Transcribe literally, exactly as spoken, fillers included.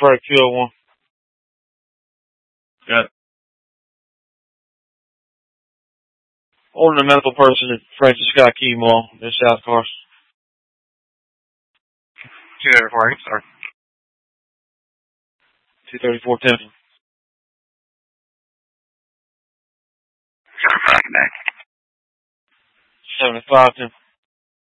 Break two oh one. Got it. Ordering a medical person at Francis Scott Key Mall in South Carson. two thirty-four, sorry. two thirty-four Temple. seventy-five Temple.